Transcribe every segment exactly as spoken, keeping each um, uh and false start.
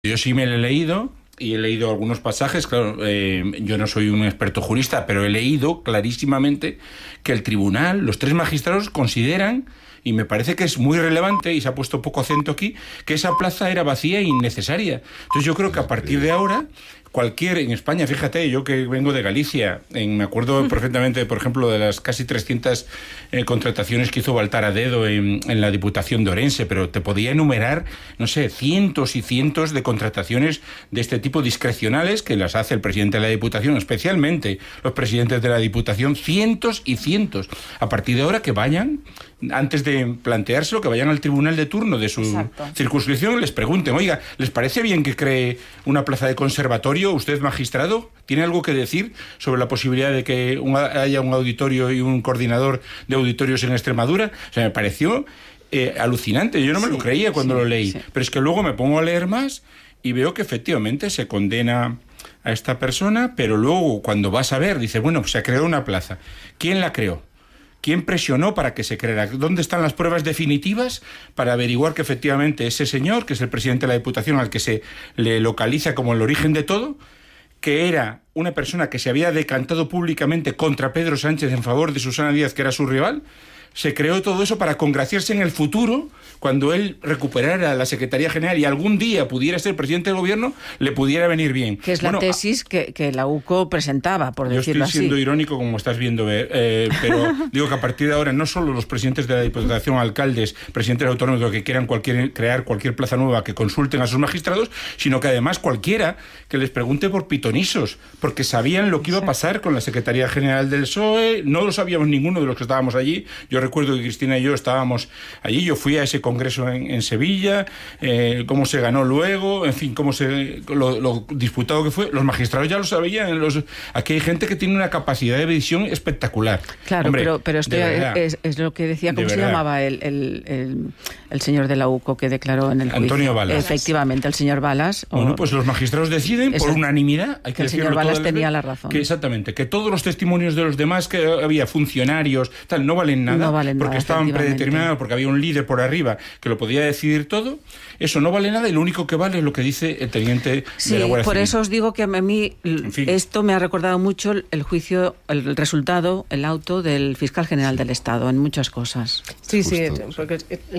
Yo sí me lo he leído y he leído algunos pasajes, claro, eh, yo no soy un experto jurista, pero he leído clarísimamente que el tribunal, los tres magistrados consideran, y me parece que es muy relevante, y se ha puesto poco acento aquí, que esa plaza era vacía e innecesaria. Entonces yo creo que a partir de ahora, cualquier, en España, fíjate, yo que vengo de Galicia, en, me acuerdo perfectamente, por ejemplo, de las casi trescientas eh, contrataciones que hizo Baltar a dedo en, en la Diputación de Orense, pero te podía enumerar, no sé, cientos y cientos de contrataciones de este tipo discrecionales que las hace el presidente de la Diputación, especialmente los presidentes de la Diputación, cientos y cientos. A partir de ahora que vayan, antes de planteárselo, que vayan al tribunal de turno de su Exacto. circunscripción y les pregunten, oiga, ¿les parece bien que cree una plaza de conservatorio? ¿Usted, magistrado, tiene algo que decir sobre la posibilidad de que un, haya un auditorio y un coordinador de auditorios en Extremadura? O sea, me pareció eh, alucinante. Yo no me sí, lo creía cuando sí, lo leí. Sí. Pero es que luego me pongo a leer más y veo que efectivamente se condena a esta persona, pero luego cuando vas a ver, dice, bueno, pues se creó una plaza. ¿Quién la creó? ¿Quién presionó para que se creara? ¿Dónde están las pruebas definitivas para averiguar que efectivamente ese señor, que es el presidente de la Diputación, al que se le localiza como el origen de todo, que era una persona que se había decantado públicamente contra Pedro Sánchez en favor de Susana Díaz, que era su rival? Se creó todo eso para congraciarse en el futuro, cuando él recuperara la Secretaría General y algún día pudiera ser presidente del gobierno, le pudiera venir bien. Que es la bueno, tesis que, que la U C O presentaba, por decirlo así. Yo estoy siendo así. irónico, como estás viendo, eh, pero digo que a partir de ahora no solo los presidentes de la Diputación, alcaldes, presidentes autonómicos que quieran cualquier, crear cualquier plaza nueva, que consulten a sus magistrados, sino que además cualquiera que les pregunte por pitonisos, porque sabían lo que iba a pasar con la Secretaría General del P S O E, no lo sabíamos ninguno de los que estábamos allí. Yo recuerdo que Cristina y yo estábamos allí, yo fui a ese congreso en, en Sevilla, eh, cómo se ganó luego, en fin, cómo se lo, lo disputado que fue. Los magistrados ya lo sabían. Los, aquí hay gente que tiene una capacidad de visión espectacular. Claro, Hombre, pero, pero esto es, es lo que decía, ¿cómo se verdad. llamaba el, el, el, el señor de la U C O que declaró en el juicio? Antonio Balas. Efectivamente, el señor Balas. Bueno, o, pues los magistrados deciden por unanimidad. Hay que, que el señor Balas tenía la razón. Que exactamente, que todos los testimonios de los demás que había, funcionarios, tal, no valen nada. No valen porque nada, estaban predeterminados, porque había un líder por arriba que lo podía decidir todo. Eso no vale nada y lo único que vale es lo que dice el teniente sí, de la Guardia por Civil. Eso os digo que a mí en fin. esto me ha recordado mucho el juicio, el resultado, el auto del fiscal general del Estado en muchas cosas. Sí, sí, porque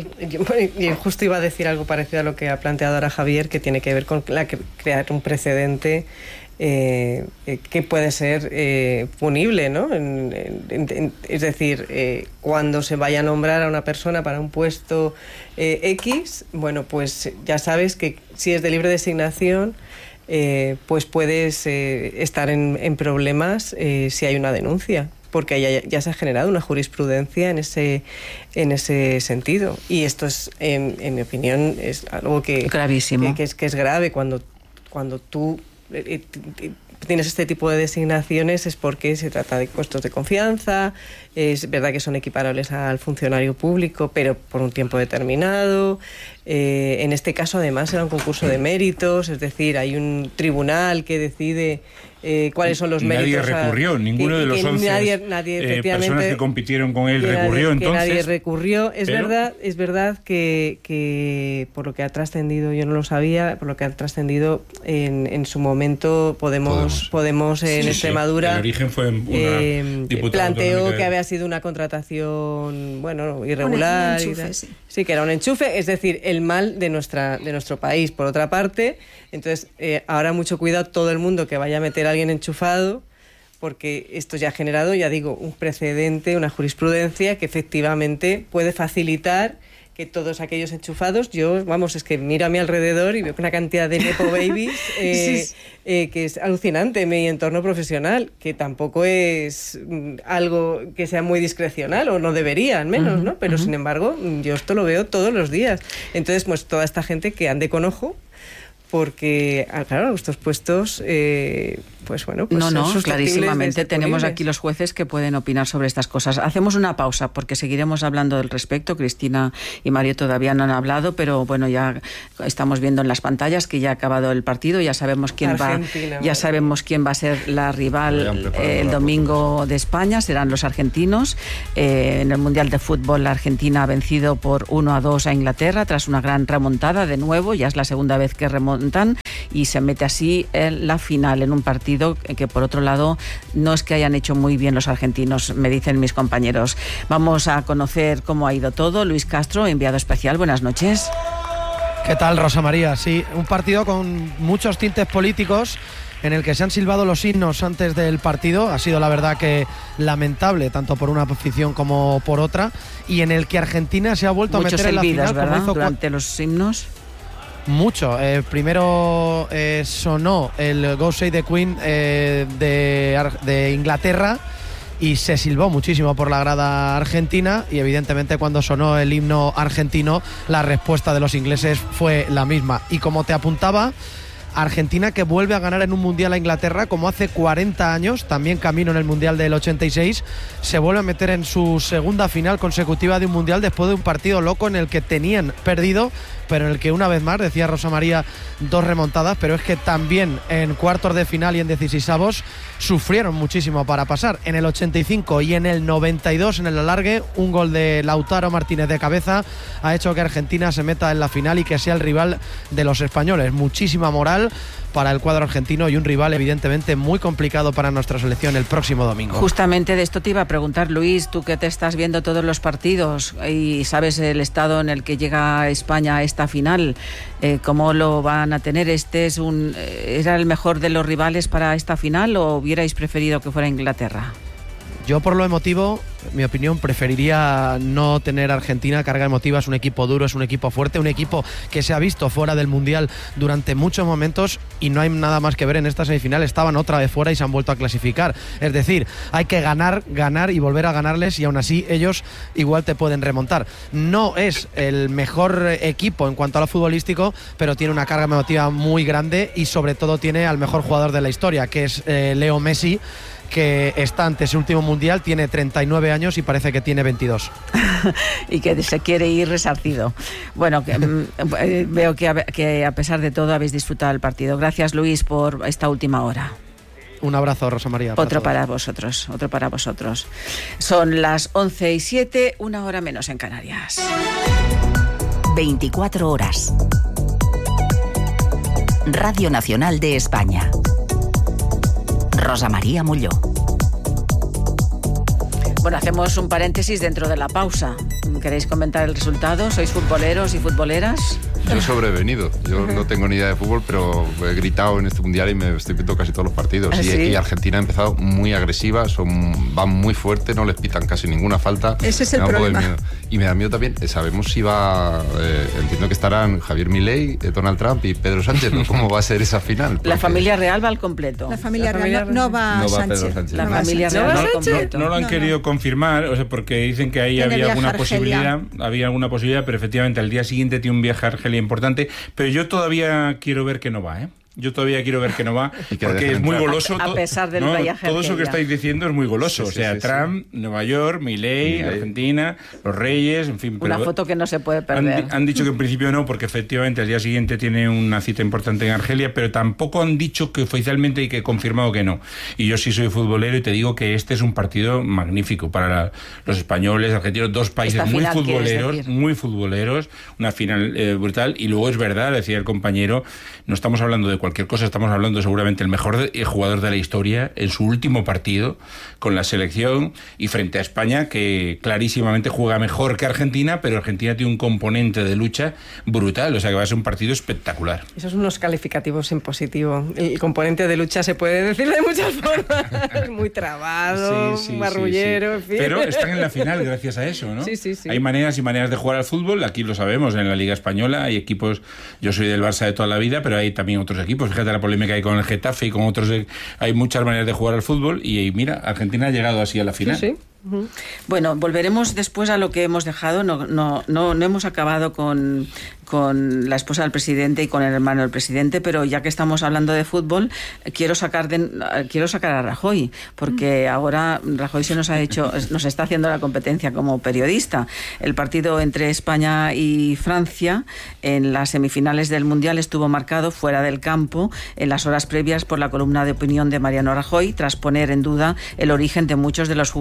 yo justo iba a decir algo parecido a lo que ha planteado ahora Javier, que tiene que ver con la, crear un precedente Eh, eh, que puede ser eh, punible, ¿no? En, en, en, es decir, eh, cuando se vaya a nombrar a una persona para un puesto eh, X, bueno, pues ya sabes que si es de libre designación, eh, pues puedes eh, estar en, en problemas eh, si hay una denuncia, porque ya, ya se ha generado una jurisprudencia en ese en ese sentido. Y esto es, en, en mi opinión, es algo que, gravísimo. que, que, es, que es grave cuando, cuando tú tienes este tipo de designaciones es porque se trata de puestos de confianza, es verdad que son equiparables al funcionario público, pero por un tiempo determinado. Eh, en este caso, además, era un concurso de méritos, es decir, hay un tribunal que decide eh, cuáles son los nadie méritos. Nadie recurrió, a, ninguno que, de los once nadie, nadie, eh, personas que compitieron con él que recurrió, nadie, entonces. Que nadie recurrió. Es pero... verdad, es verdad que, que por lo que ha trascendido, yo no lo sabía, por lo que ha trascendido en, en su momento Podemos, Podemos, Podemos en sí, Extremadura. Sí. El origen fue una eh, planteó que había sido una contratación, bueno, irregular. Un enchufe, y sí. sí, que era un enchufe, es decir, el mal de nuestra de nuestro país. Por otra parte, entonces eh, ahora mucho cuidado todo el mundo que vaya a meter a alguien enchufado, porque esto ya ha generado, ya digo, un precedente, una jurisprudencia que efectivamente puede facilitar que todos aquellos enchufados, yo, vamos, es que miro a mi alrededor y veo una cantidad de nepo babies eh, sí. eh, que es alucinante en mi entorno profesional, que tampoco es mm, algo que sea muy discrecional, o no debería, al menos, uh-huh, ¿no? Pero, uh-huh. sin embargo, yo esto lo veo todos los días. Entonces, pues toda esta gente que ande con ojo, porque, claro, estos puestos, eh, pues bueno, pues no, no, clarísimamente tenemos aquí los jueces que pueden opinar sobre estas cosas. Hacemos una pausa porque seguiremos hablando del respecto. Cristina y Mario todavía no han hablado, pero bueno, ya estamos viendo en las pantallas que ya ha acabado el partido, ya sabemos quién Argentina, va, ya sabemos quién va a ser la rival eh, el domingo de España, serán los argentinos. Eh, en el Mundial de Fútbol, la Argentina ha vencido por uno a dos a Inglaterra tras una gran remontada de nuevo, ya es la segunda vez que remonta remontan y se mete así en la final, en un partido que por otro lado no es que hayan hecho muy bien los argentinos, me dicen mis compañeros. Vamos a conocer cómo ha ido todo. Luis Castro, enviado especial, buenas noches. ¿Qué tal, Rosa María? Sí, un partido con muchos tintes políticos, en el que se han silbado los himnos antes del partido. Ha sido la verdad que lamentable, tanto por una afición como por otra, y en el que Argentina se ha vuelto Muchos a meter en la final, ¿verdad? Como hizo durante cu- los himnos. Mucho. Eh, primero eh, sonó el God Save the Queen eh, de, de Inglaterra, y se silbó muchísimo por la grada argentina, y evidentemente cuando sonó el himno argentino la respuesta de los ingleses fue la misma. Y como te apuntaba, Argentina, que vuelve a ganar en un mundial a Inglaterra como hace cuarenta años, también camino en el mundial del ochenta y seis, se vuelve a meter en su segunda final consecutiva de un mundial después de un partido loco en el que tenían perdido, pero en el que una vez más, decía Rosa María, dos remontadas, pero es que también en cuartos de final y en dieciseisavos sufrieron muchísimo para pasar. En el ochenta y cinco y en el noventa y dos, en el alargue, un gol de Lautaro Martínez de cabeza ha hecho que Argentina se meta en la final y que sea el rival de los españoles. Muchísima moral para el cuadro argentino y un rival evidentemente muy complicado para nuestra selección el próximo domingo. Justamente de esto te iba a preguntar, Luis, tú que te estás viendo todos los partidos y sabes el estado en el que llega España a esta final, eh, ¿cómo lo van a tener? ¿Este es un, era el mejor de los rivales para esta final o hubierais preferido que fuera Inglaterra? Yo, por lo emotivo, mi opinión, preferiría no tener Argentina. Carga emotiva, es un equipo duro, es un equipo fuerte, un equipo que se ha visto fuera del Mundial durante muchos momentos, y no hay nada más que ver en esta semifinal. Estaban otra vez fuera y se han vuelto a clasificar. Es decir, hay que ganar, ganar y volver a ganarles, y aún así ellos igual te pueden remontar. No es el mejor equipo en cuanto a lo futbolístico, pero tiene una carga emotiva muy grande, y sobre todo tiene al mejor jugador de la historia, que es eh, Leo Messi, que está ante su último mundial, tiene treinta y nueve años y parece que tiene veintidós. Y que se quiere ir resarcido. Bueno, que, eh, veo que a, que a pesar de todo habéis disfrutado del partido. Gracias, Luis, por esta última hora. Un abrazo, Rosa María. Para otro todos. para vosotros, otro para vosotros. Son las once y siete, una hora menos en Canarias. veinticuatro horas. Radio Nacional de España. Rosa María Molló. Bueno, hacemos un paréntesis dentro de la pausa. ¿Queréis comentar el resultado? ¿Sois futboleros y futboleras? Yo he sobrevenido. Yo no tengo ni idea de fútbol, pero he gritado en este mundial y me estoy viendo casi todos los partidos. ¿Ah, y, sí? y Argentina ha empezado muy agresiva, son, van muy fuerte, no les pitan casi ninguna falta. Ese es el me da un poco de problema. miedo. Y me da miedo también, sabemos si va, eh, entiendo que estarán Javier Milei, eh, Donald Trump y Pedro Sánchez, ¿no? ¿Cómo va a ser esa final? Porque La familia real va al completo. La familia La familia real no, no va, no va Sánchez. Pedro Sánchez. La No va familia Sánchez. real ¿No va va al Sánchez? completo. No lo han No, querido no. confirmar, o sea, porque dicen que ahí Tiene había viaje alguna a Argelia. posibilidad, había alguna posibilidad, pero efectivamente al día siguiente tiene un viaje a Argelia importante, pero yo todavía quiero ver que no va, ¿eh? Yo todavía quiero ver que no va, Y que porque dejen es muy entrar. goloso. A to- pesar del no, viaje a todo eso que Argelia. estáis diciendo es muy goloso. Sí, o sí, sea, sí, sí. Trump, Nueva York, Milei, Milei. Argentina, los Reyes, en fin. Una pero foto que no se puede han, perder. han dicho que en principio no, porque efectivamente al día siguiente tiene una cita importante en Argelia, pero tampoco han dicho que oficialmente y que confirmado que no. Y yo sí soy futbolero y te digo que este es un partido magnífico para la- los españoles, argentinos, dos países Esta muy final, quieres futboleros, decir. muy futboleros, una final eh, brutal. Y luego es verdad, decía el compañero, no estamos hablando de cualquier cosa, estamos hablando seguramente el mejor de- jugador de la historia en su último partido con la selección y frente a España, que clarísimamente juega mejor que Argentina, pero Argentina tiene un componente de lucha brutal, o sea que va a ser un partido espectacular. Esos son unos calificativos en positivo. El componente de lucha se puede decir de muchas formas. Muy trabado, Sí, sí, marrullero, sí, en sí. fin. Pero están en la final gracias a eso, ¿no? Sí, sí, sí. Hay maneras y maneras de jugar al fútbol, aquí lo sabemos, en la Liga Española hay equipos, yo soy del Barça de toda la vida, pero hay también otros equipos, fíjate la polémica que hay con el Getafe y con otros, eh, hay muchas maneras de jugar al fútbol y, y mira, Argentina ha llegado así a la final. Sí, sí. Bueno, volveremos después a lo que hemos dejado. No, no, no, no hemos acabado con, con la esposa del presidente y con el hermano del presidente, pero ya que estamos hablando de fútbol, quiero sacar de, quiero sacar a Rajoy, porque ahora Rajoy se nos ha hecho, nos está haciendo la competencia como periodista. El partido entre España y Francia en las semifinales del Mundial estuvo marcado fuera del campo en las horas previas por la columna de opinión de Mariano Rajoy, tras poner en duda el origen de muchos de los jugadores de la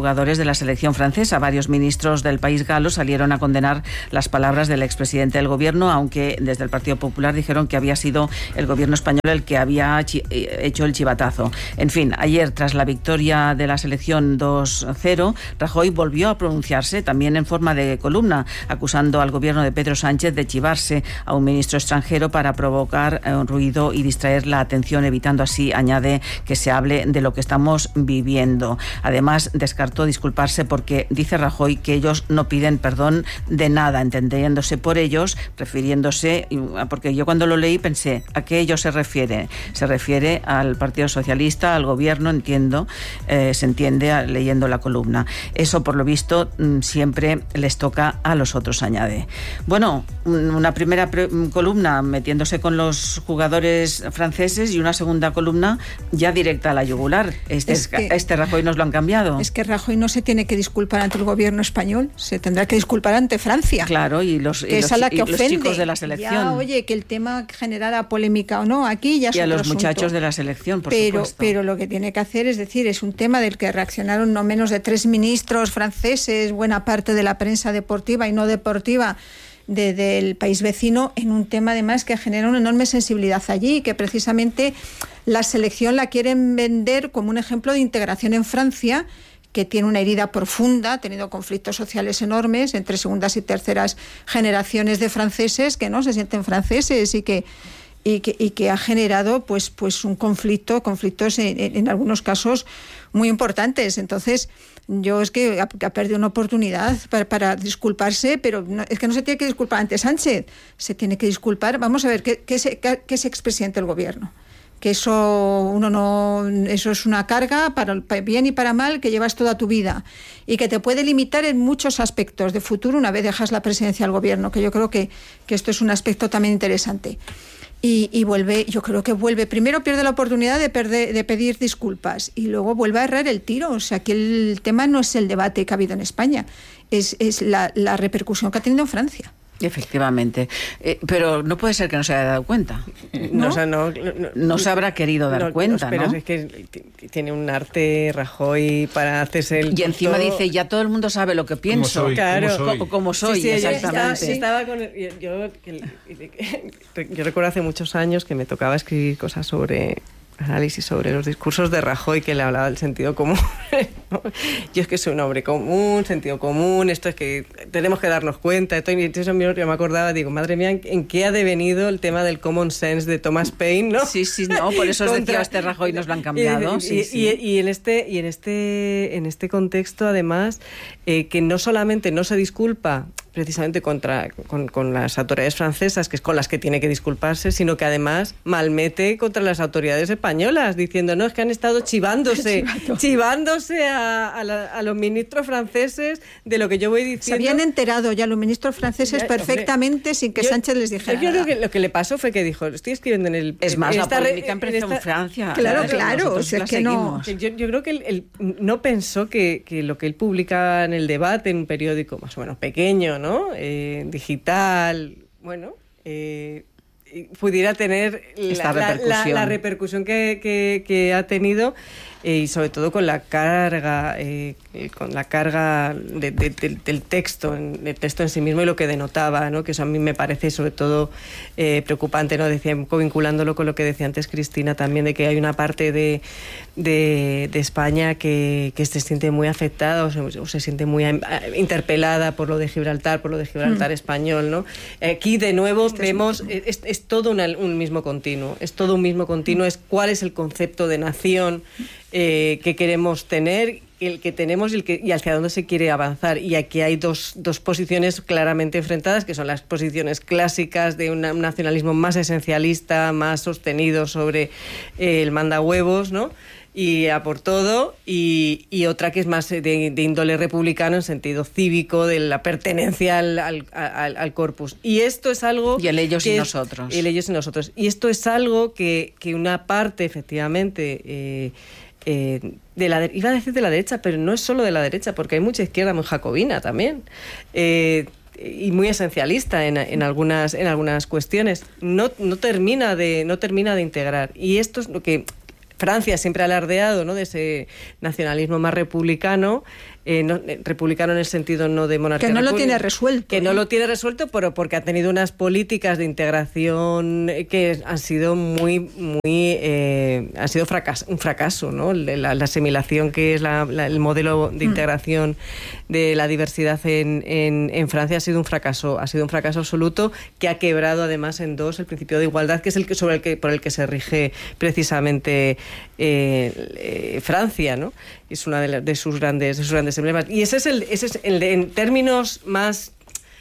la selección francesa. Varios ministros del país galo salieron a condenar las palabras del expresidente del gobierno, aunque desde el Partido Popular dijeron que había sido el gobierno español el que había hecho el chivatazo. En fin, ayer, tras la victoria de la selección dos cero, Rajoy volvió a pronunciarse también en forma de columna, acusando al gobierno de Pedro Sánchez de chivarse a un ministro extranjero para provocar un ruido y distraer la atención, evitando así, añade, que se hable de lo que estamos viviendo. Además, descartó disculparse porque dice Rajoy que ellos no piden perdón de nada, entendiéndose por ellos, refiriéndose, porque yo cuando lo leí pensé, ¿a qué ellos se refiere? Se refiere al Partido Socialista, al gobierno, entiendo, eh, se entiende a, leyendo la columna. Eso, por lo visto, siempre les toca a los otros, añade. Bueno, una primera pre- columna metiéndose con los jugadores franceses y una segunda columna ya directa a la yugular. Este, es que, este Rajoy nos lo han cambiado. Es que Rajoy no se tiene que disculpar ante el gobierno español, se tendrá que disculpar ante Francia. Claro, y los, y es los, a la que y ofende. los chicos de la selección. Ya, oye, que el tema generara polémica o no, aquí ya es y a otro los asunto. muchachos de la selección, por pero, supuesto. Pero lo que tiene que hacer es decir, es un tema del que reaccionaron no menos de tres ministros franceses, buena parte de la prensa deportiva y no deportiva de, del país vecino, en un tema además que genera una enorme sensibilidad allí, que precisamente la selección la quieren vender como un ejemplo de integración en Francia, que tiene una herida profunda, ha tenido conflictos sociales enormes entre segundas y terceras generaciones de franceses que no se sienten franceses y que y que, y que ha generado pues pues un conflicto, conflictos en, en, en algunos casos muy importantes. Entonces, yo es que ha, ha perdido una oportunidad para, para disculparse, pero no, es que no se tiene que disculpar ante Sánchez, se tiene que disculpar, vamos a ver, ¿qué, qué, es, qué, qué es expresidente del gobierno? Que eso uno no eso es una carga para bien y para mal que llevas toda tu vida y que te puede limitar en muchos aspectos de futuro una vez dejas la presidencia del gobierno, que yo creo que, que esto es un aspecto también interesante. Y, y vuelve, yo creo que vuelve, primero pierde la oportunidad de, perder, de pedir disculpas y luego vuelve a errar el tiro. O sea, que el tema no es el debate que ha habido en España, es, es la, la repercusión que ha tenido en Francia. Efectivamente, eh, pero no puede ser que no se haya dado cuenta. No, no, o sea, no, no, no se habrá querido dar no, cuenta, pero ¿no? es que tiene un arte Rajoy para hacerse el y encima todo. Dice, ya todo el mundo sabe lo que pienso. Como soy, claro, como soy, como, como soy sí, sí, exactamente. Estaba, estaba con el, yo, yo, yo recuerdo hace muchos años que me tocaba escribir cosas sobre análisis sobre los discursos de Rajoy, que le hablaba del sentido común. Yo es que soy un hombre común, sentido común, esto es que tenemos que darnos cuenta. Esto, y eso yo me acordaba, digo, madre mía, ¿en qué ha devenido el tema del common sense de Thomas Paine, no? Sí, sí, no, por eso os Contra... decía, este Rajoy nos lo han cambiado. Y, sí, y, sí. y, y en este y en este en este contexto, además, eh, que no solamente no se disculpa precisamente contra con, con las autoridades francesas, que es con las que tiene que disculparse, sino que además malmete contra las autoridades españolas, diciendo, no, es que han estado chivándose, chivándose a, a, la, a los ministros franceses de lo que yo voy diciendo. Se habían enterado ya los ministros franceses ya, perfectamente, hombre, sin que yo, Sánchez les dijera yo nada. creo que lo que le pasó fue que dijo, estoy escribiendo en el... Es más, en la esta, polémica empezó en, en Francia. Claro, claro, o sea, es que no... Yo, yo creo que él, él no pensó que, que lo que él publica en el debate, en un periódico más o menos pequeño, ¿no?, Eh, digital, bueno, eh, pudiera tener Esta la, repercusión. La, la, la repercusión que, que, que ha tenido, eh, y sobre todo con la carga eh, con la carga de, de, de, del texto del texto en sí mismo y lo que denotaba, ¿no? Que eso a mí me parece sobre todo eh, preocupante, ¿no? Decía, vinculándolo con lo que decía antes Cristina también, de que hay una parte de, de, de España que, que se siente muy afectada o se, o se siente muy interpelada por lo de Gibraltar, por lo de Gibraltar mm. español, ¿no? Aquí de nuevo este vemos es, es, es todo una, un mismo continuo, es todo un mismo continuo, es cuál es el concepto de nación eh, que queremos tener, el que tenemos y, el que, y hacia dónde se quiere avanzar. Y aquí hay dos, dos posiciones claramente enfrentadas, que son las posiciones clásicas de una, un nacionalismo más esencialista, más sostenido sobre eh, el mandahuevos, ¿no?, y a por todo, y, y otra que es más de, de índole republicano en sentido cívico, de la pertenencia al, al, al, al corpus. Y esto es algo... Y el ellos que y es, nosotros. El ellos y nosotros. Y esto es algo que, que una parte, efectivamente... Eh, Eh, de la de, iba a decir de la derecha, pero no es solo de la derecha, porque hay mucha izquierda muy jacobina también, eh, y muy esencialista en, en algunas en algunas cuestiones. No, no termina de no termina de integrar, y esto es lo que Francia siempre ha alardeado, ¿no?, de ese nacionalismo más republicano, eh, no, republicano en el sentido no de monarquía. Que no lo tiene república, resuelto. Que ¿eh? no lo tiene resuelto, pero porque ha tenido unas políticas de integración que han sido muy, muy, eh, ha sido fracas, un fracaso, ¿no? La, la asimilación que es la, la, el modelo de integración mm. de la diversidad en, en, en Francia ha sido un fracaso, ha sido un fracaso absoluto que ha quebrado además en dos el principio de igualdad, que es el que sobre el que por el que se rige precisamente eh, eh, Francia, ¿no? Es una de, la, de sus grandes de sus grandes emblemas. Y ese es el ese es el de, en términos más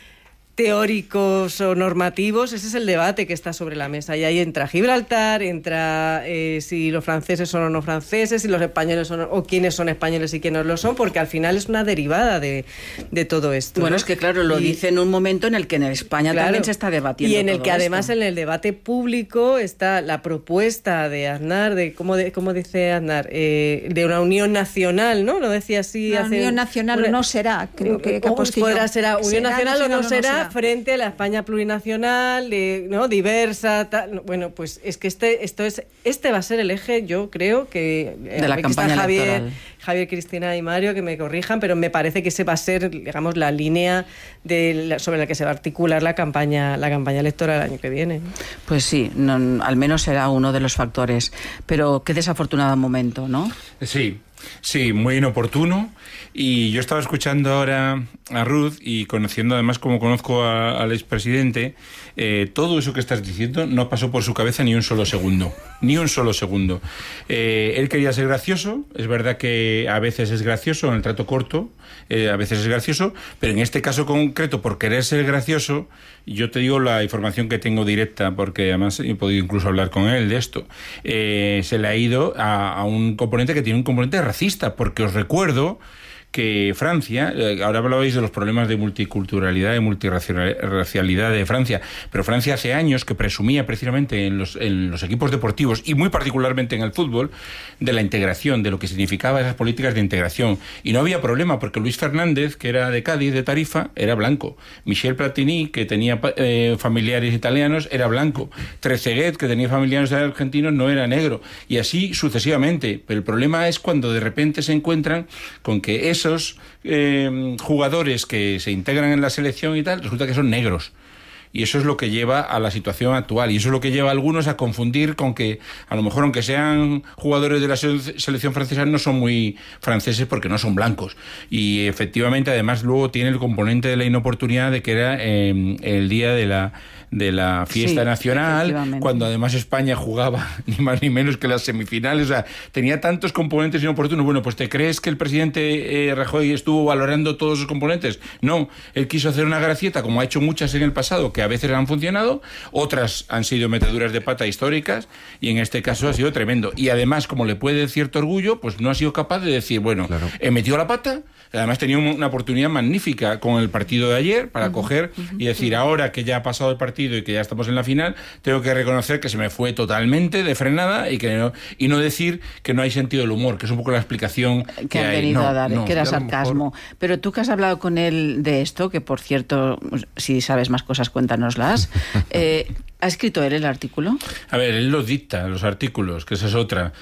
teóricos o normativos, ese es el debate que está sobre la mesa. Y ahí entra Gibraltar, entra eh, si los franceses son o no franceses, si los españoles son o quiénes son españoles y quiénes lo son, porque al final es una derivada de, de todo esto. Bueno, ¿no? es que claro, lo y, dice en un momento en el que en España claro, también se está debatiendo. Y en el todo que además esto. en el debate público está la propuesta de Aznar, de ¿cómo, de, cómo dice Aznar? Eh, de una unión nacional, ¿no? Lo decía así. La hace, unión nacional una, no será, creo que, que podrá ser unión será nacional o no será, será frente a la España plurinacional, de, ¿no? diversa, tal. Bueno, pues es que este esto es este va a ser el eje, yo creo que de la campaña Javier, electoral. Javier, Cristina y Mario, que me corrijan, pero me parece que ese va a ser, digamos, la línea de la, sobre la que se va a articular la campaña la campaña electoral el año que viene. Pues sí, no, al menos será uno de los factores, pero qué desafortunado momento, ¿no? Sí. Sí, muy inoportuno. Y yo estaba escuchando ahora a Ruth y conociendo además como conozco a, al expresidente, eh, todo eso que estás diciendo no pasó por su cabeza ni un solo segundo. Ni un solo segundo. Eh, él quería ser gracioso, es verdad que a veces es gracioso en el trato corto, eh, a veces es gracioso, pero en este caso concreto, por querer ser gracioso, yo te digo la información que tengo directa, porque además he podido incluso hablar con él de esto, eh, se le ha ido a, a un componente que tiene un componente racista, porque os recuerdo que Francia, ahora hablabais de los problemas de multiculturalidad y multirracialidad de Francia, pero Francia hace años que presumía precisamente en los, en los equipos deportivos y muy particularmente en el fútbol de la integración, de lo que significaba esas políticas de integración. Y no había problema porque Luis Fernández, que era de Cádiz, de Tarifa, era blanco. Michel Platini, que tenía eh, familiares italianos, era blanco. Trezeguet, que tenía familiares argentinos, no era negro. Y así sucesivamente. Pero el problema es cuando de repente se encuentran con que es esos eh, jugadores que se integran en la selección y tal, resulta que son negros. Y eso es lo que lleva a la situación actual. Y eso es lo que lleva a algunos a confundir con que, a lo mejor, aunque sean jugadores de la selección francesa, no son muy franceses porque no son blancos. Y efectivamente, además, luego tiene el componente de la inoportunidad de que era eh, el día de la de la fiesta sí, nacional, cuando además España jugaba ni más ni menos que las semifinales. O sea, tenía tantos componentes inoportunos. Bueno, pues ¿te crees que el presidente eh, Rajoy estuvo valorando todos esos componentes? No, él quiso hacer una gracieta, como ha hecho muchas en el pasado, que a veces han funcionado, otras han sido meteduras de pata históricas, y en este caso ha sido tremendo. Y además, como le puede cierto orgullo, pues no ha sido capaz de decir, bueno, claro, he metido la pata. Además tenía una oportunidad magnífica con el partido de ayer para uh-huh, coger uh-huh, y decir, ahora que ya ha pasado el partido y que ya estamos en la final, tengo que reconocer que se me fue totalmente de frenada y que no, y no decir que no hay sentido del humor, que es un poco la explicación que, que han hay. venido no, a dar, no, que era sarcasmo. Pero tú que has hablado con él de esto, que por cierto, si sabes más cosas, cuéntanoslas. eh, ¿Ha escrito él el artículo? A ver, él los dicta, los artículos, que esa es otra.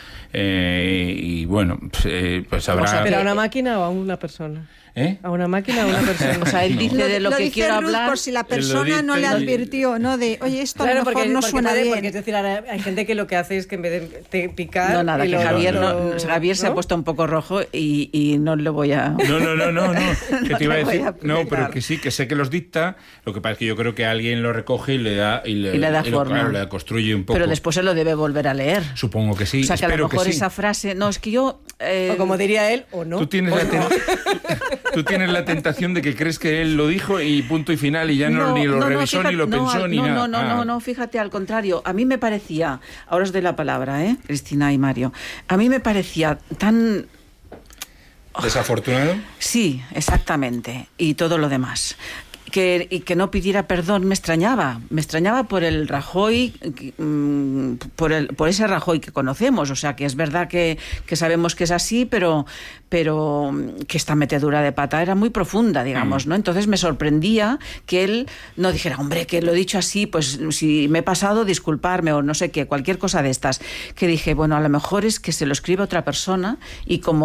Eh, y bueno, pues, eh, pues habrá... O sea, ¿pero a una máquina o a una persona? ¿Eh? ¿A una máquina o a una persona? O sea, él dice de lo, lo que dice quiero Ruth hablar... por si la persona no le advirtió, ¿no? De, oye, esto claro, a lo mejor porque, no porque suena puede, bien. Porque es decir, ahora hay gente que lo que hace es que en vez de te picar... No, nada, que lo, Javier, lo, no, Javier ¿no? se ha puesto un poco rojo y, y no le voy a... No, no, no, no, no. Que te iba a decir... a no, pero que sí, que sé que los dicta, lo que pasa es que yo creo que alguien lo recoge y le da... Y le, y le da y forma. Lo, claro, le construye un poco. Pero después se lo debe volver a leer. Supongo que sí. O sea, que a lo mejor que sí. esa frase... No, es que yo... Eh, o como diría él, o no. Tú tienes, la ten... Tú tienes la tentación de que crees que él lo dijo y punto y final, y ya no, no ni lo no, revisó, no, fíjate, ni lo no, pensó, no, ni no, nada. No, no, ah. no, no, fíjate, al contrario. A mí me parecía... Ahora os doy la palabra, ¿eh? Cristina y Mario. A mí me parecía tan... ¿Desafortunado? Sí, exactamente. Y todo lo demás. Que, y que no pidiera perdón me extrañaba, me extrañaba por el Rajoy, por, el, por ese Rajoy que conocemos, o sea que es verdad que, que sabemos que es así, pero, pero que esta metedura de pata era muy profunda, digamos, ¿no? Entonces me sorprendía que él no dijera, hombre, que lo he dicho así, pues si me he pasado, disculparme, o no sé qué, cualquier cosa de estas, que dije, bueno, a lo mejor es que se lo escribe otra persona y como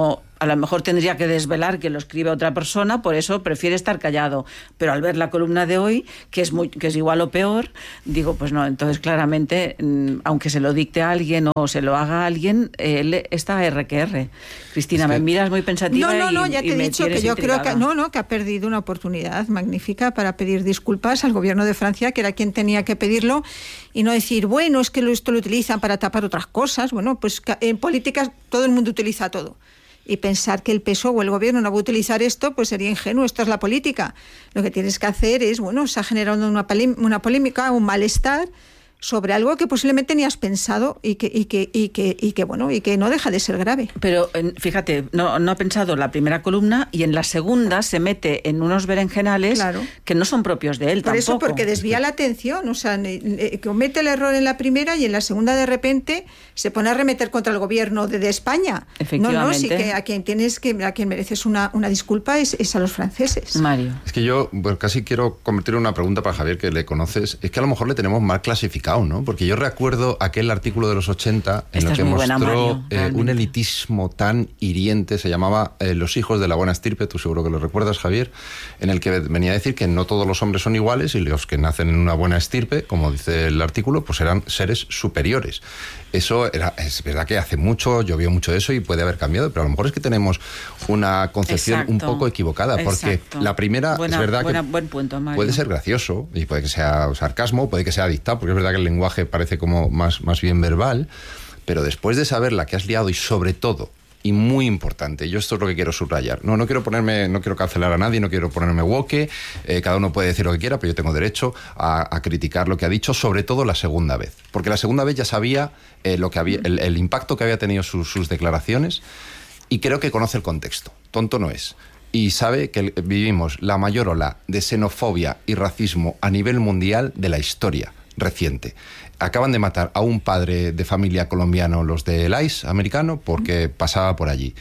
a lo mejor tendría que desvelar que lo escribe otra persona, por eso prefiere estar callado. Pero al ver la columna de hoy, que es muy, que es igual o peor, digo, pues no, entonces claramente, aunque se lo dicte a alguien o se lo haga a alguien, él está R que R. Cristina, es que... me miras muy pensativa. No, no, no, y, ya te he dicho que yo intrigada. creo que no, no, que ha perdido una oportunidad magnífica para pedir disculpas al gobierno de Francia, que era quien tenía que pedirlo, y no decir, bueno, es que esto lo utilizan para tapar otras cosas. Bueno, pues en política todo el mundo utiliza todo. Y pensar que el P S O E o el gobierno no va a utilizar esto, pues sería ingenuo. Esto es la política. Lo que tienes que hacer es, bueno, se ha generado una, una polémica, un malestar sobre algo que posiblemente ni has pensado y que y que y que y que bueno y que no deja de ser grave. Pero fíjate, no no ha pensado la primera columna y en la segunda se mete en unos berenjenales, claro, que no son propios de él. Por tampoco. eso, porque desvía la atención, o sea, comete el error en la primera y en la segunda de repente se pone a remeter contra el gobierno de, de España. Efectivamente. No, no, sí que a quien tienes que a quien mereces una una disculpa es, es a los franceses. Mario. Es que yo pues, casi quiero convertir en una pregunta para Javier, que le conoces. Es que a lo mejor le tenemos mal clasificado, ¿no? Porque yo recuerdo aquel artículo de los ochenta en el que mostró buena, Mario, eh, un elitismo tan hiriente, se llamaba eh, Los hijos de la buena estirpe, tú seguro que lo recuerdas, Javier, en el que venía a decir que no todos los hombres son iguales y los que nacen en una buena estirpe, como dice el artículo, pues eran seres superiores. Eso era, es verdad que hace mucho, llovió mucho de eso y puede haber cambiado, pero a lo mejor es que tenemos una concepción Exacto. un poco equivocada, porque Exacto. la primera buena, es verdad buena, que buen punto, Mario. Puede ser gracioso y puede que sea sarcasmo, puede que sea dictado, porque es verdad que el lenguaje parece como más, más bien verbal, pero después de saber la que has liado y sobre todo, y muy importante, yo esto es lo que quiero subrayar, no, no quiero ponerme, no quiero cancelar a nadie, no quiero ponerme woke, eh, cada uno puede decir lo que quiera, pero yo tengo derecho a, a criticar lo que ha dicho, sobre todo la segunda vez, porque la segunda vez ya sabía eh, lo que había, el, el impacto que había tenido sus, sus declaraciones y creo que conoce el contexto, tonto no es. Y sabe que vivimos la mayor ola de xenofobia y racismo a nivel mundial de la historia reciente. Acaban de matar a un padre de familia colombiano, los del I C E americano, porque pasaba por allí.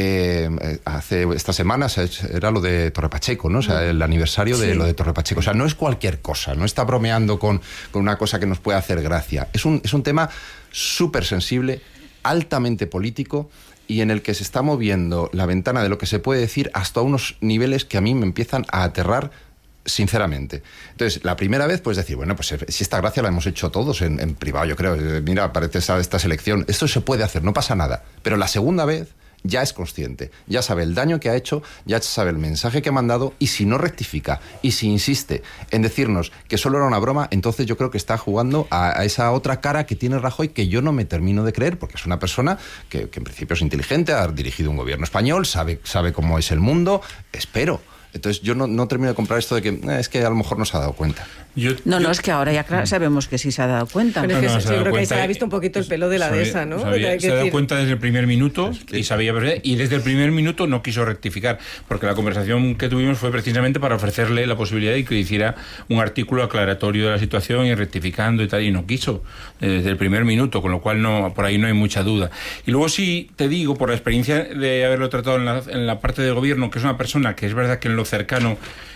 Eh, hace estas semanas era lo de Torre Pacheco, ¿no? O sea, el aniversario de sí. lo de Torre Pacheco. O sea, no es cualquier cosa, no está bromeando con, con una cosa que nos puede hacer gracia. Es un, es un tema súper sensible, altamente político, y en el que se está moviendo la ventana de lo que se puede decir hasta unos niveles que a mí me empiezan a aterrar sinceramente. Entonces, la primera vez puedes decir, bueno, pues si esta gracia la hemos hecho todos en, en privado, yo creo, mira, parece esta, esta selección, esto se puede hacer, no pasa nada. Pero la segunda vez ya es consciente, ya sabe el daño que ha hecho, ya sabe el mensaje que ha mandado, y si no rectifica y si insiste en decirnos que solo era una broma, entonces yo creo que está jugando a, a esa otra cara que tiene Rajoy, que yo no me termino de creer, porque es una persona que, que en principio es inteligente, ha dirigido un gobierno español, sabe, sabe cómo es el mundo, espero. Entonces yo no, no termino de comprar esto de que eh, es que a lo mejor no se ha dado cuenta. Yo, no, yo, no, es que ahora ya claro, sabemos que sí se ha dado cuenta. Pero no, es que no, yo creo que se ha visto un poquito el pelo de la sabía, dehesa, ¿no? Sabía, se ha dado cuenta desde el primer minuto y sabía y desde el primer minuto no quiso rectificar, porque la conversación que tuvimos fue precisamente para ofrecerle la posibilidad de que hiciera un artículo aclaratorio de la situación y rectificando y tal, y no quiso desde el primer minuto, con lo cual no por ahí no hay mucha duda. Y luego sí te digo, por la experiencia de haberlo tratado en la, en la parte de gobierno, que es una persona que es verdad que en lo cercano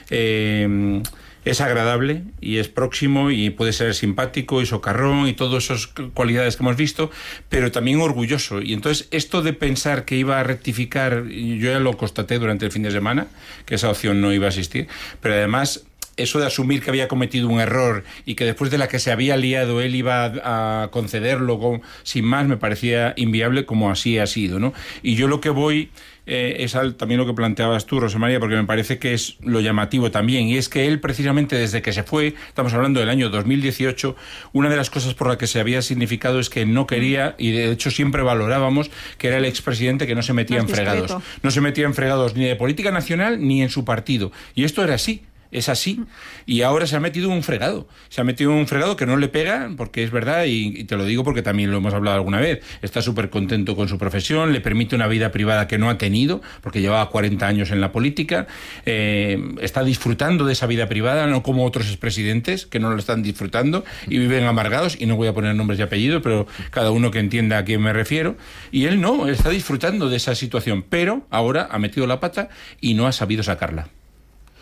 Eh, es agradable y es próximo y puede ser simpático y socarrón y todas esas cualidades que hemos visto, pero también orgulloso. Y entonces esto de pensar que iba a rectificar, yo ya lo constaté durante el fin de semana, que esa opción no iba a existir, pero además eso de asumir que había cometido un error y que después de la que se había liado él iba a, a concederlo con, sin más, me parecía inviable, como así ha sido, ¿no? Y yo lo que voy eh, es al, también lo que planteabas tú, Rosa María, porque me parece que es lo llamativo también, y es que él precisamente desde que se fue, estamos hablando del año dos mil dieciocho, una de las cosas por las que se había significado es que no quería, y de hecho siempre valorábamos que era el expresidente que no se metía en fregados, no se metía en fregados ni de política nacional ni en su partido, y esto era así. Es así, y ahora se ha metido un fregado, se ha metido un fregado que no le pega, porque es verdad, y, y te lo digo porque también lo hemos hablado alguna vez, está súper contento con su profesión, le permite una vida privada que no ha tenido, porque llevaba cuarenta años en la política, eh, está disfrutando de esa vida privada, no como otros expresidentes que no lo están disfrutando y viven amargados, y no voy a poner nombres y apellidos, pero cada uno que entienda a quién me refiero, y él no, él está disfrutando de esa situación, pero ahora ha metido la pata y no ha sabido sacarla.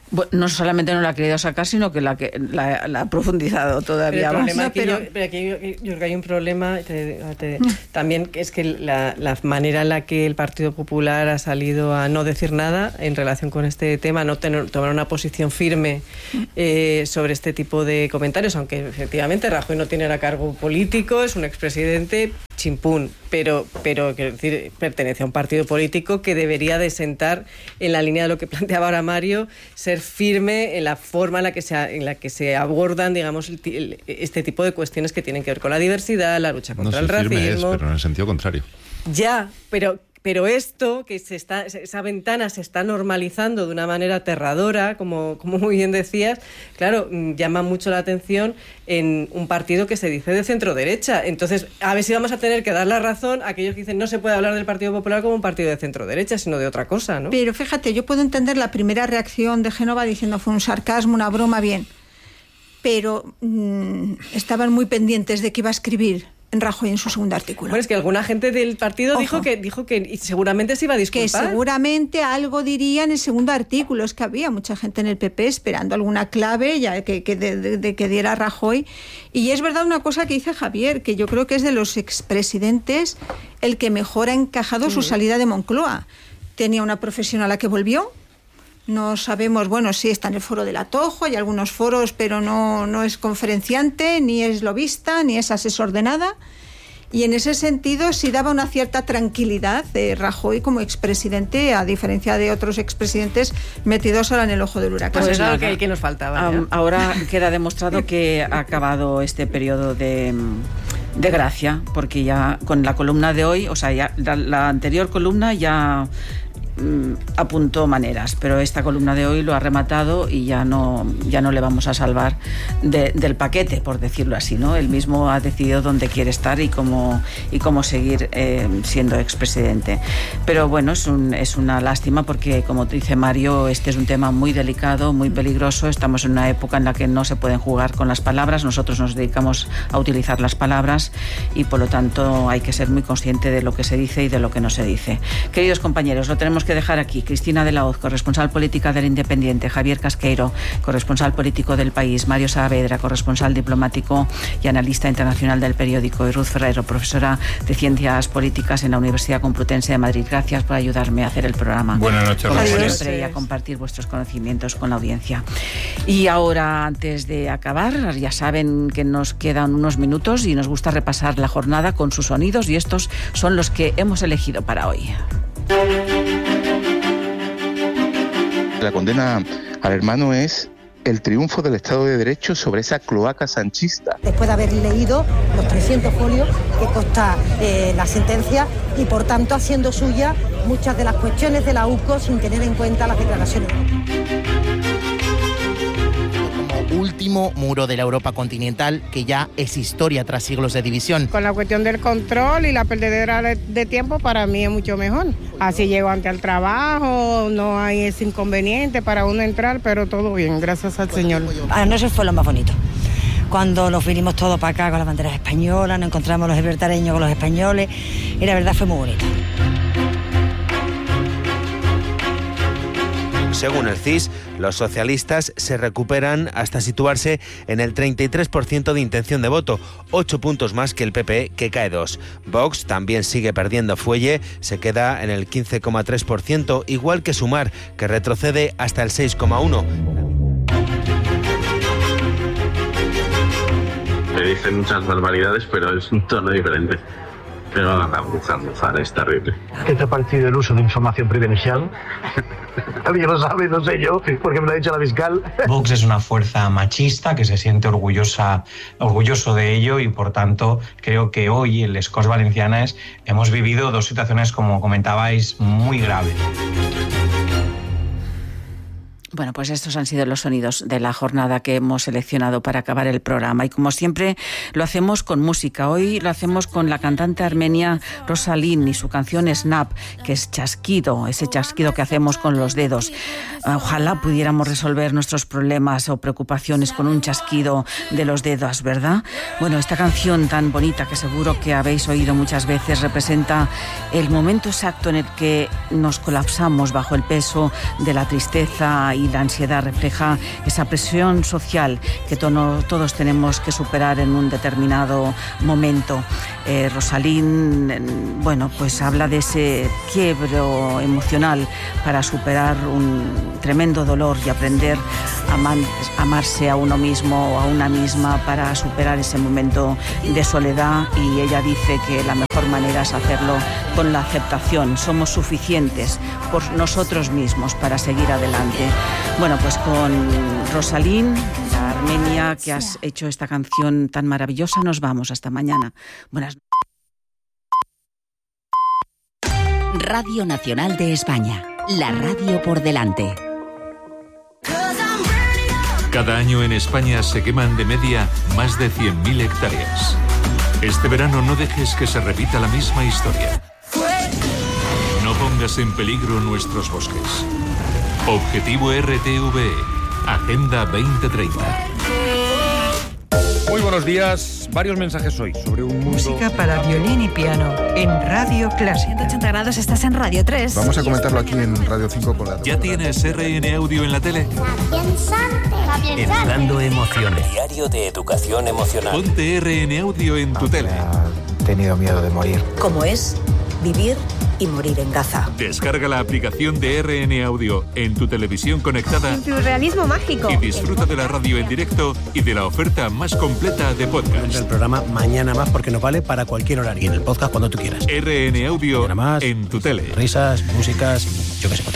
Bueno, no solamente no la ha querido sacar, sino que la, que, la, la ha profundizado todavía pero el más. problema No, que pero... yo, pero aquí yo, yo creo que hay un problema te, te, también, es que la, la manera en la que el Partido Popular ha salido a no decir nada en relación con este tema, no tener, tomar una posición firme eh, sobre este tipo de comentarios, aunque efectivamente Rajoy no tiene a cargo político, es un expresidente chimpún, pero, pero quiero decir, pertenece a un partido político que debería de sentar en la línea de lo que planteaba ahora Mario, ser firme en la forma en la que se, en la que se abordan, digamos, el, el, este tipo de cuestiones que tienen que ver con la diversidad, la lucha contra no el racismo. Es, pero en el sentido contrario. Ya, pero... Pero esto, que se está, esa ventana se está normalizando de una manera aterradora, como, como muy bien decías, claro, llama mucho la atención en un partido que se dice de centro-derecha. Entonces, a ver si vamos a tener que dar la razón a aquellos que dicen no se puede hablar del Partido Popular como un partido de centro-derecha, sino de otra cosa, ¿no? Pero fíjate, yo puedo entender la primera reacción de Génova diciendo fue un sarcasmo, una broma, bien. Pero mmm, estaban muy pendientes de que iba a escribir en Rajoy en su segundo artículo. Bueno, es que alguna gente del partido dijo que, dijo que seguramente se iba a disculpar. Que seguramente algo diría en el segundo artículo. Es que había mucha gente en el P P esperando alguna clave ya que, que de, de, de que diera Rajoy. Y es verdad una cosa que dice Javier, que yo creo que es de los expresidentes el que mejor ha encajado sí. su salida de Moncloa. Tenía una profesión a la que volvió. No sabemos, bueno, sí está en el foro del Atojo, hay algunos foros, pero no, no es conferenciante, ni es lobista, ni es asesor de nada. Y en ese sentido sí daba una cierta tranquilidad de Rajoy como expresidente, a diferencia de otros expresidentes metidos ahora en el ojo del huracán. Pues eso es lo que, que nos faltaba. Um, ahora queda demostrado que ha acabado este periodo de... de gracia, porque ya con la columna de hoy, o sea, ya la, la anterior columna ya mmm, apuntó maneras, pero esta columna de hoy lo ha rematado y ya no, ya no le vamos a salvar de, del paquete, por decirlo así, ¿no? Él mismo ha decidido dónde quiere estar y cómo, y cómo seguir eh, siendo expresidente. Pero bueno, es, un, es una lástima porque, como dice Mario, este es un tema muy delicado, muy peligroso. Estamos en una época en la que no se pueden jugar con las palabras. Nosotros nos dedicamos a utilizar las palabras y por lo tanto hay que ser muy consciente de lo que se dice y de lo que no se dice. Queridos compañeros, lo tenemos que dejar aquí. Cristina de la Hoz, corresponsal política del Independiente, Javier Casqueiro, corresponsal político del País, Mario Saavedra, corresponsal diplomático y analista internacional del periódico, y Ruth Ferrero, profesora de Ciencias Políticas en la Universidad Complutense de Madrid. Gracias por ayudarme a hacer el programa. Buenas noches, como Rosario. siempre, y a compartir vuestros conocimientos con la audiencia. Y ahora, antes de acabar, ya saben que nos quedan unos minutos y nos gusta repasar la jornada con sus sonidos, y estos son los que hemos elegido para hoy. La condena al hermano es el triunfo del Estado de Derecho sobre esa cloaca sanchista. Después de haber leído los trescientos folios que consta eh, la sentencia y, por tanto, haciendo suya muchas de las cuestiones de la U C O sin tener en cuenta las declaraciones. Último muro de la Europa continental, que ya es historia tras siglos de división. Con la cuestión del control y la perdedera de tiempo, para mí es mucho mejor. Así llego ante el trabajo, no hay ese inconveniente para uno entrar, pero todo bien, gracias al Señor. Anoche fue lo más bonito. Cuando nos vinimos todos para acá con las banderas españolas, nos encontramos los libertareños con los españoles, y la verdad fue muy bonito. Según el C I S, los socialistas se recuperan hasta situarse en el treinta y tres por ciento de intención de voto, ocho puntos más que el P P, que cae dos. Vox también sigue perdiendo fuelle, se queda en el quince coma tres por ciento, igual que Sumar, que retrocede hasta el seis coma uno por ciento. Me dicen muchas barbaridades, pero es un tono diferente. Pero a buzar, buzar, es terrible. ¿Qué te ha parecido el uso de información privilegiada? Alguien lo sabe, no sé yo, porque me lo ha dicho la fiscal. Vox es una fuerza machista que se siente orgullosa, orgulloso de ello, y por tanto creo que hoy en les Corts Valencianes hemos vivido dos situaciones, como comentabais, muy graves. Bueno, pues estos han sido los sonidos de la jornada que hemos seleccionado para acabar el programa. Y como siempre, lo hacemos con música. Hoy lo hacemos con la cantante armenia Rosalyn y su canción Snap, que es chasquido, ese chasquido que hacemos con los dedos. Ojalá pudiéramos resolver nuestros problemas o preocupaciones con un chasquido de los dedos, ¿verdad? Bueno, esta canción tan bonita, que seguro que habéis oído muchas veces, representa el momento exacto en el que nos colapsamos bajo el peso de la tristeza y y la ansiedad refleja esa presión social que to- todos tenemos que superar en un determinado momento. Eh, Rosalind, eh, bueno, pues habla de ese quiebro emocional para superar un tremendo dolor y aprender a man- amarse a uno mismo o a una misma para superar ese momento de soledad, y ella dice que la mejor manera es hacerlo con la aceptación. Somos suficientes por nosotros mismos para seguir adelante. Bueno, pues con Rosalind, la armenia, que has hecho esta canción tan maravillosa, nos vamos. Hasta mañana. Buenas noches. Radio Nacional de España, la radio por delante. Cada año en España se queman de media más de cien mil hectáreas. Este verano no dejes que se repita la misma historia. No pongas en peligro nuestros bosques. Objetivo R T V E, Agenda veinte treinta. Muy buenos días. Varios mensajes hoy sobre un mundo... Música para violín y piano en Radio Clásica. ciento ochenta grados, estás en Radio tres. Vamos a comentarlo aquí en Radio cinco con la... ¿Ya tienes R N Audio en la tele? Educando emociones. Diario de Educación Emocional. Ponte R N Audio en tu tele. He tenido miedo de morir. ¿Cómo es vivir y morir en Gaza? Descarga la aplicación de R N Audio en tu televisión conectada. En tu realismo mágico. Y disfruta de la radio en directo y de la oferta más completa de podcast. El programa Mañana Más, porque nos vale para cualquier horario. Y en el podcast cuando tú quieras. R N Audio más, en tu tele. Risas, músicas, yo qué sé.